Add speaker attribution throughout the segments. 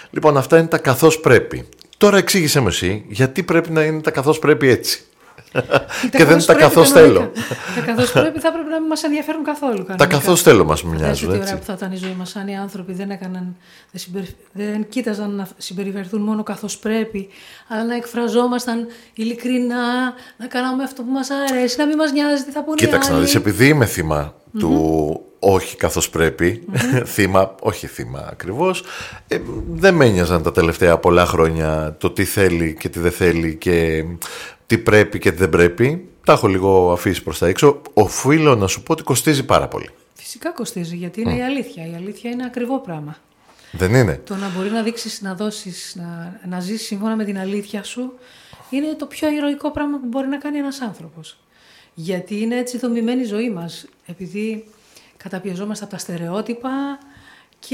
Speaker 1: Λοιπόν, αυτά είναι τα καθώς πρέπει. Τώρα εξήγησέ μου εσύ, γιατί πρέπει να είναι τα καθώς πρέπει έτσι. Και δεν είναι τα καθώς θέλω.
Speaker 2: Τα καθώς πρέπει θα πρέπει να μην μας ενδιαφέρουν καθόλου. Κανονικά.
Speaker 1: Τα καθώς θέλω μας μοιάζουν.
Speaker 2: Τι ωραία που θα ήταν η ζωή μας αν οι άνθρωποι δεν κοίταζαν να συμπεριφερθούν μόνο καθώς πρέπει, αλλά να εκφραζόμασταν ειλικρινά, να κάναμε αυτό που μας αρέσει, να μην μας νοιάζει τι θα πούνε οι άλλοι.
Speaker 1: Κοίταξε να δεις, επειδή είμαι θύμα του όχι καθώς πρέπει, όχι θύμα ακριβώς, δεν με ένοιαζαν τα τελευταία πολλά χρόνια το τι θέλει και τι δεν θέλει και τι πρέπει και τι δεν πρέπει. Τα έχω λίγο αφήσει προς τα έξω. Οφείλω να σου πω ότι κοστίζει πάρα πολύ.
Speaker 2: Φυσικά κοστίζει, γιατί είναι η αλήθεια. Η αλήθεια είναι ακριβό πράγμα.
Speaker 1: Δεν είναι?
Speaker 2: Το να μπορεί να δείξεις, να δώσεις, να ζήσεις σύμφωνα με την αλήθεια σου είναι το πιο ηρωικό πράγμα που μπορεί να κάνει ένας άνθρωπος. Γιατί είναι έτσι δομημένη η ζωή μας. Επειδή καταπιεζόμαστε από τα στερεότυπα και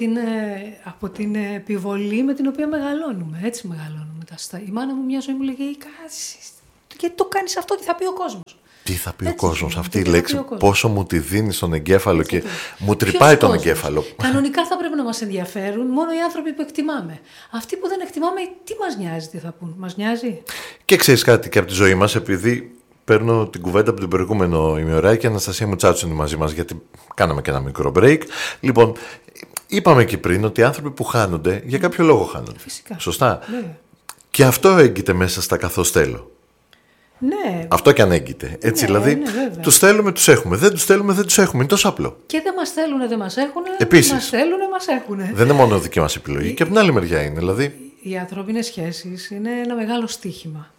Speaker 2: από την επιβολή με την οποία μεγαλώνουμε. Έτσι μεγαλώνουμε. Η μάνα μου μια ζωή μου λέγε γιατί το κάνεις αυτό, τι θα πει ο κόσμος.
Speaker 1: Τι θα πει ο κόσμος, αυτή η λέξη πόσο μου τη δίνει στον εγκέφαλο και μου τρυπάει τον εγκέφαλο.
Speaker 2: Κανονικά θα πρέπει να μας ενδιαφέρουν μόνο οι άνθρωποι που εκτιμάμε. Αυτοί που δεν εκτιμάμε, τι μας νοιάζει, τι θα πούν, μας νοιάζει.
Speaker 1: Και ξέρεις κάτι και από τη ζωή μας, επειδή παίρνω την κουβέντα από τον προηγούμενο ημιωράκι, η Αναστασία Μουτσάτσου είναι μαζί μας, γιατί κάναμε και ένα μικρό break. Λοιπόν, είπαμε και πριν ότι οι άνθρωποι που χάνονται, για κάποιο λόγο χάνονται.
Speaker 2: Φυσικά.
Speaker 1: Σωστά.
Speaker 2: Βέβαια.
Speaker 1: Και αυτό έγκυται μέσα στα καθώς θέλω.
Speaker 2: Ναι.
Speaker 1: Αυτό και αν έγκυται. Έτσι,
Speaker 2: ναι,
Speaker 1: δηλαδή, τους θέλουμε, τους έχουμε. Δεν τους θέλουμε, δεν τους έχουμε. Είναι τόσο απλό.
Speaker 2: Και δεν μας θέλουν, δεν μας έχουν.
Speaker 1: Επίσης.
Speaker 2: Μας θέλουν, μας έχουν.
Speaker 1: Δεν είναι μόνο δική μας επιλογή. Και από την άλλη μεριά είναι. Δηλαδή...
Speaker 2: Οι ανθρώπινες σχέσεις είναι ένα μεγάλο στοίχημα.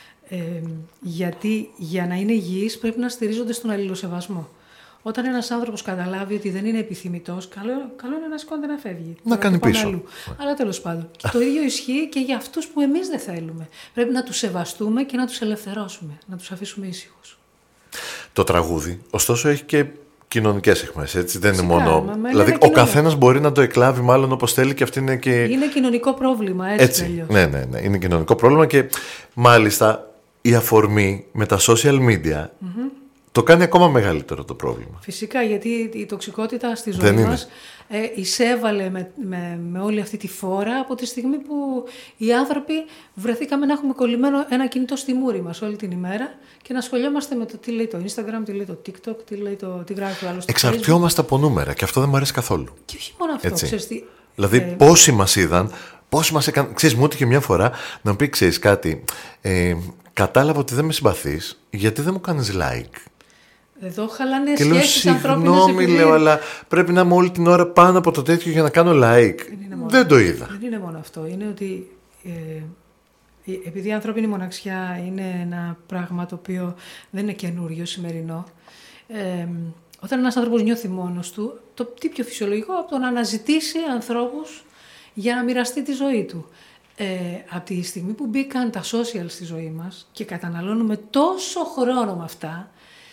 Speaker 2: Γιατί για να είναι υγιείς πρέπει να στηρίζονται στον αλληλοσεβασμό. Όταν ένας άνθρωπος καταλάβει ότι δεν είναι επιθυμητός, καλό είναι να σηκώνεται να φεύγει.
Speaker 1: Να κάνει πίσω.
Speaker 2: Αλλού. Αλλά τέλος πάντων. Και το ίδιο ισχύει και για αυτούς που εμείς δεν θέλουμε. Πρέπει να τους σεβαστούμε και να τους ελευθερώσουμε, να τους αφήσουμε ήσυχους.
Speaker 1: Το τραγούδι, ωστόσο, έχει και κοινωνικές αιχμές, έτσι. Δεν είναι μόνο. Δηλαδή,
Speaker 2: ο
Speaker 1: καθένας μπορεί να το εκλάβει μάλλον όπως θέλει και αυτή είναι και.
Speaker 2: Είναι κοινωνικό πρόβλημα, έτσι.
Speaker 1: Ναι. Είναι κοινωνικό πρόβλημα και μάλιστα η αφορμή με τα social media. Το κάνει ακόμα μεγαλύτερο το πρόβλημα.
Speaker 2: Φυσικά, γιατί η τοξικότητα στη ζωή μας εισέβαλε με όλη αυτή τη φόρα από τη στιγμή που οι άνθρωποι βρεθήκαμε να έχουμε κολλημένο ένα κινητό στη μούρη μας όλη την ημέρα και να σχολιόμαστε με το τι λέει το Instagram, τι λέει το TikTok, τι γράφει ο άλλος.
Speaker 1: Εξαρτιόμαστε από νούμερα και αυτό δεν μου αρέσει καθόλου.
Speaker 2: Και όχι μόνο αυτό, ξέρεις τι.
Speaker 1: Δηλαδή, πόσοι μας είδαν, πόσοι μας έκαναν. Ξέρεις, μου έτυχε μια φορά να μου πει, ξέρεις κάτι, κατάλαβα ότι δεν με συμπαθείς γιατί δεν μου κάνεις like.
Speaker 2: Εδώ χαλάνε
Speaker 1: και
Speaker 2: σχέσεις ανθρώπινες.
Speaker 1: Συγγνώμη, λέω, αλλά πρέπει να είμαι όλη την ώρα πάνω από το τέτοιο για να κάνω like. Δεν το είδα.
Speaker 2: Δεν είναι μόνο αυτό. Είναι ότι επειδή η ανθρώπινη μοναξιά είναι ένα πράγμα το οποίο δεν είναι καινούριο, σημερινό, όταν ένας άνθρωπος νιώθει μόνος του, το τι πιο φυσιολογικό από το να αναζητήσει ανθρώπους για να μοιραστεί τη ζωή του. Από τη στιγμή που μπήκαν τα social στη ζωή μας και καταναλώνουμε τόσο χρόνο με αυτά,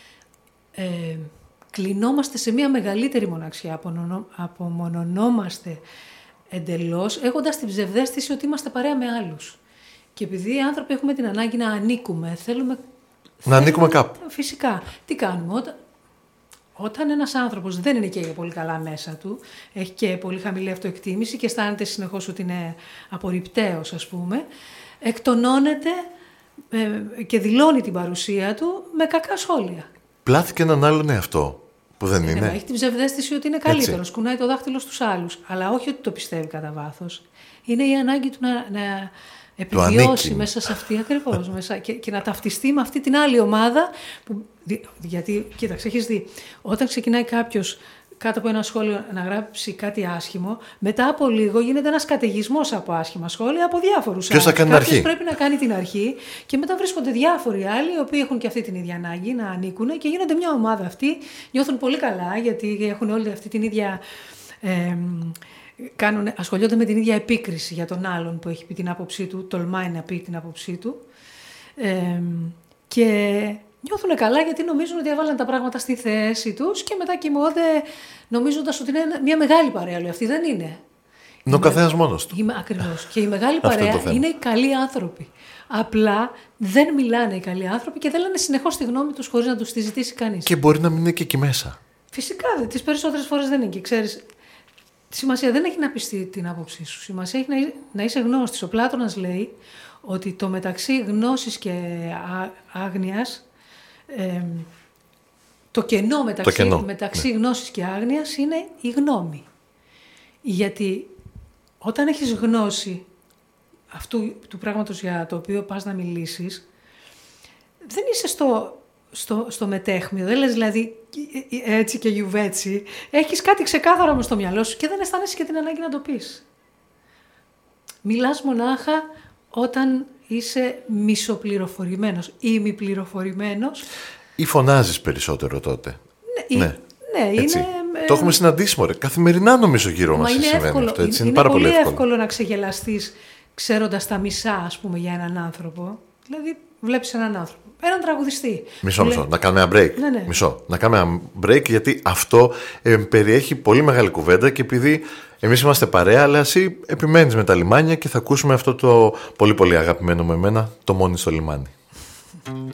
Speaker 2: κλεινόμαστε σε μια μεγαλύτερη μοναξιά, απομονωνόμαστε εντελώς, έχοντας την ψευδαίσθηση ότι είμαστε παρέα με άλλους. Και επειδή οι άνθρωποι έχουμε την ανάγκη να ανήκουμε, θέλουμε
Speaker 1: ανήκουμε κάπου.
Speaker 2: Φυσικά. Τι κάνουμε, όταν ένας άνθρωπος δεν είναι και πολύ καλά μέσα του, έχει και πολύ χαμηλή αυτοεκτίμηση και αισθάνεται συνεχώς ότι είναι απορριπταίος, ας πούμε, εκτονώνεται και δηλώνει την παρουσία του με κακά σχόλια.
Speaker 1: Πλάθηκε έναν άλλον εαυτό που δεν είναι.
Speaker 2: Έχει την ψευδαίσθηση ότι είναι καλύτερος, κουνάει το δάχτυλο στους άλλους, αλλά όχι ότι το πιστεύει κατά βάθος. Είναι η ανάγκη του να επιβιώσει μέσα σε αυτή ακριβώς και να ταυτιστεί με αυτή την άλλη ομάδα. Γιατί, κοίταξε, έχεις δει, όταν ξεκινάει κάποιος κάτω από ένα σχόλιο να γράψει κάτι άσχημο, μετά από λίγο γίνεται ένας καταιγισμός από άσχημα σχόλια από διάφορους.
Speaker 1: Ποιος θα κάνει την αρχή?
Speaker 2: Πρέπει να κάνει την αρχή και μετά βρίσκονται διάφοροι άλλοι, οι οποίοι έχουν και αυτή την ίδια ανάγκη να ανήκουν και γίνονται μια ομάδα αυτή. Νιώθουν πολύ καλά γιατί έχουν όλη αυτή την ίδια. Ασχολιόνται με την ίδια επίκριση για τον άλλον που έχει πει την άποψή του, τολμάει να πει την άποψή του. Και νιώθουν καλά γιατί νομίζουν ότι έβαλαν τα πράγματα στη θέση τους και μετά κοιμώνται νομίζοντας ότι είναι μια μεγάλη παρέα. Αυτή δεν είναι.
Speaker 1: Είναι ο καθένας μόνος του.
Speaker 2: Ακριβώς. Και η μεγάλη παρέα είναι οι καλοί άνθρωποι. Απλά δεν μιλάνε οι καλοί άνθρωποι και δεν λένε συνεχώς τη γνώμη τους χωρίς να τους τη ζητήσει κανείς.
Speaker 1: Και μπορεί να μην είναι και εκεί μέσα.
Speaker 2: Φυσικά, τις περισσότερες φορές δεν είναι και ξέρεις. Σημασία δεν έχει να πεις την άποψή σου. Σημασία έχει να είσαι γνώστης. Ο Πλάτωνας λέει ότι το μεταξύ γνώσης και άγνοιας, το κενό μεταξύ γνώσης και άγνοιας είναι η γνώμη. Γιατί όταν έχεις γνώση αυτού του πράγματος για το οποίο πας να μιλήσεις, δεν είσαι στο μετέχμιο, δεν λες δηλαδή έτσι και γιουβέτσι. Έχεις κάτι ξεκάθαρο μες στο μυαλό σου και δεν αισθάνεσαι και την ανάγκη να το πεις. Μιλάς μονάχα όταν είσαι μισοπληροφορημένος ή ημιπληροφορημένος.
Speaker 1: Ή φωνάζεις περισσότερο τότε.
Speaker 2: Ναι, είναι...
Speaker 1: Το έχουμε συναντήσει, μωρέ. Καθημερινά νομίζω γύρω μας συμβαίνει αυτό. Έτσι. Είναι πάρα πολύ εύκολο
Speaker 2: να ξεγελαστείς ξέροντας τα μισά, ας πούμε, για έναν άνθρωπο. Δηλαδή, βλέπεις έναν άνθρωπο, έναν τραγουδιστή.
Speaker 1: Μισό. Να κάνουμε ένα break.
Speaker 2: Ναι.
Speaker 1: Μισό. Να κάνουμε ένα break, γιατί αυτό περιέχει πολύ μεγάλη κουβέντα και επειδή εμείς είμαστε παρέα, αλλά εσύ επιμένεις με τα λιμάνια και θα ακούσουμε αυτό το πολύ πολύ αγαπημένο με εμένα, το Μόνοι στο λιμάνι.